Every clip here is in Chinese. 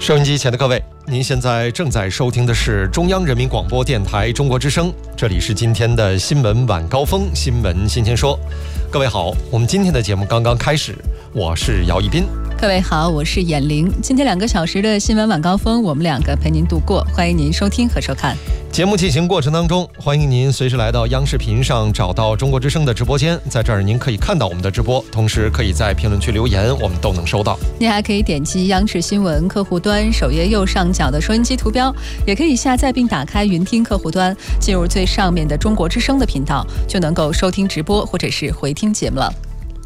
收音机前的各位，您现在正在收听的是中央人民广播电台中国之声，这里是今天的新闻晚高峰，新闻新鲜说。各位好，我们今天的节目刚刚开始，我是姚一斌。 各位好，我是闫玲。今天2个小时的新闻晚高峰，我们2个陪您度过，欢迎您收听和收看。 节目进行过程当中，欢迎您随时来到央视频上找到中国之声的直播间，在这儿您可以看到我们的直播，同时可以在评论区留言，我们都能收到。 您还可以点击央视新闻客户端首页右上角的收音机图标，也可以下载并打开云听客户端，进入最上面的中国之声的频道，就能够收听直播或者是回听节目了。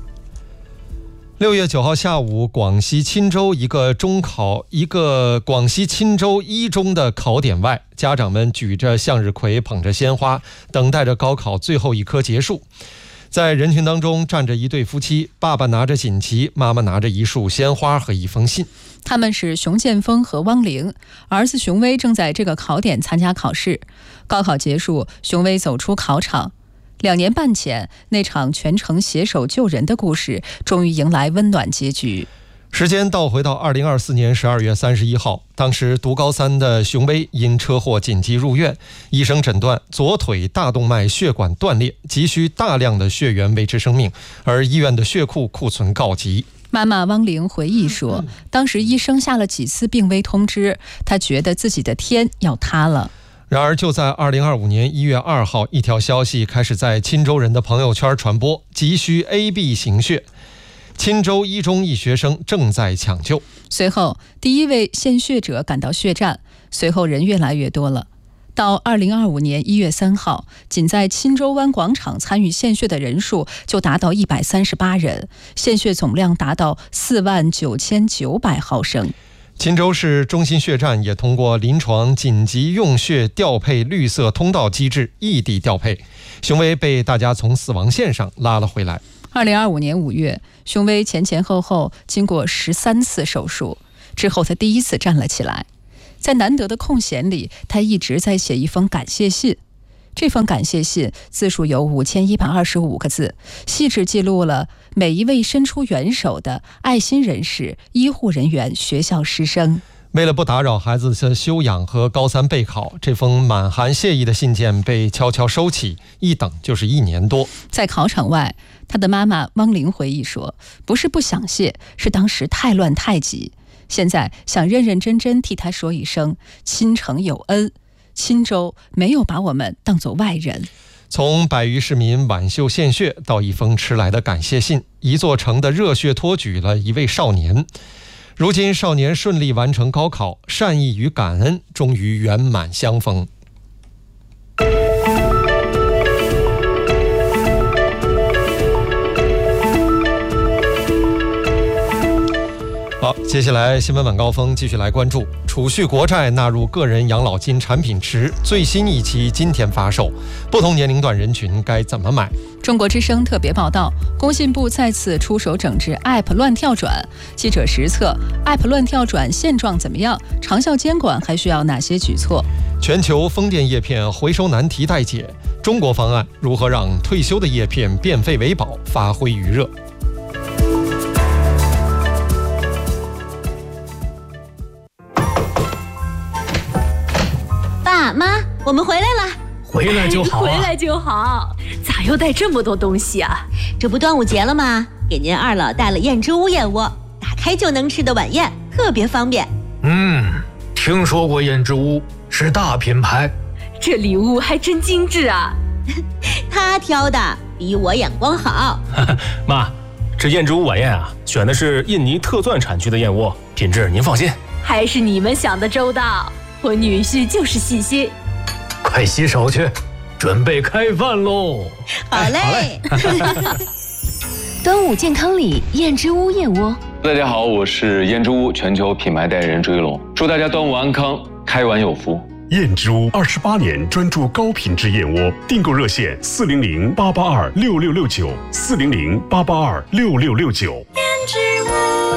6月9号下午，广西钦州一个广西钦州一中的考点外，家长们举着向日葵，捧着鲜花，等待着高考最后一科结束。在人群当中站着一对夫妻，爸爸拿着锦旗，妈妈拿着一束鲜花和一封信。 他们是熊建峰和汪玲，儿子熊威正在这个考点参加考试。高考结束，熊威走出考场。2年半前，那场全程携手救人的故事终于迎来温暖结局。 时间倒回到2024年12月31号，当时读高3的熊威因车祸紧急入院，医生诊断左腿大动脉血管断裂，急需大量的血源维持生命，而医院的血库库存告急。 妈妈汪玲回忆说，当时医生下了几次病危通知，她觉得自己的天要塌了。 然而就在2025年1月2号，一条消息开始在钦州人的朋友圈传播，急需 AB 型血，钦州一中一学生正在抢救。 随后第1位献血者赶到血站，随后人越来越多了。到2025年1月3号，仅在钦州湾广场参与献血的人数就达到138人，献血总量达到49900毫升。 钦州市中心血站也通过临床紧急用血调配绿色通道机制异地调配，熊威被大家从死亡线上拉了回来。 2025年5月，熊威前后经过13次手术之后，他第一次站了起来。在难得的空闲里，他一直在写一封感谢信。这封感谢信字数有5125个字，细致记录了每一位伸出援手的爱心人士、医护人员、学校师生。 为了不打扰孩子的休养和高3备考，这封满含谢意的信件被悄悄收起，一等就是1年多。 在考场外，他的妈妈汪玲回忆说，不是不想谢，是当时太乱太急，现在想认认真真替他说一声钦城有恩，钦州没有把我们当作外人。 从100余市民挽袖献血到一封迟来的感谢信，一座城的热血托举了一位少年。如今少年顺利完成高考，善意与感恩终于圆满相逢。好，接下来新闻晚高峰继续来关注储蓄国债纳入个人养老金产品池最新一期今天发售，不同年龄段人群该怎么买？ 中国之声特别报道，工信部再次出手整治 App 乱跳转。记者实测 App 乱跳转现状怎么样？长效监管还需要哪些举措？ 全球风电叶片回收难题待解，中国方案如何让退休的叶片变废为宝，发挥余热？ 爸妈，我们回来了。 回来就好啊， 回来就好。咋又带这么多东西啊？ 这不端午节了吗？给您2老带了燕之屋燕窝，打开就能吃的晚宴，特别方便。 听说过燕之屋，是大品牌。 这礼物还真精致啊。 他挑的比我眼光好。 妈，这燕之屋晚宴啊，选的是印尼特钻产区的燕窝，品质您放心。 还是你们想的周到，我女婿就是细心。 快洗手去，准备开饭喽。 好嘞。 端午健康礼，燕之屋燕窝。 大家好，我是燕之屋全球品牌代言人朱一龙，祝大家端午安康，开碗有福。 燕之屋28年专注高品质燕窝，订购热线400-882-6669，400-882-6669。 燕之屋。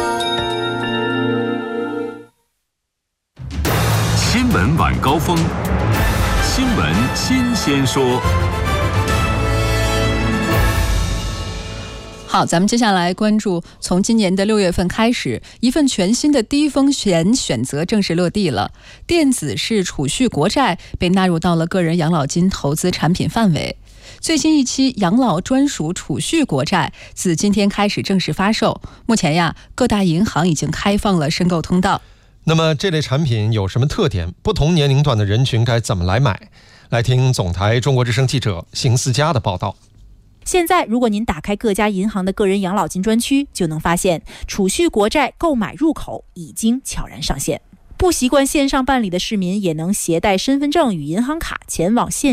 新闻晚高峰，新闻新鲜说。 好，咱们接下来关注，从今年的6月份开始，一份全新的低风险选择正式落地了。电子式储蓄国债被纳入到了个人养老金投资产品范围。最新一期养老专属储蓄国债自今天开始正式发售。目前呀，各大银行已经开放了申购通道。 那么这类产品有什么特点？不同年龄段的人群该怎么来买？来听总台中国之声记者邢思佳的报道。 现在，如果您打开各家银行的个人养老金专区，就能发现储蓄国债购买入口已经悄然上线。不习惯线上办理的市民也能携带身份证与银行卡前往线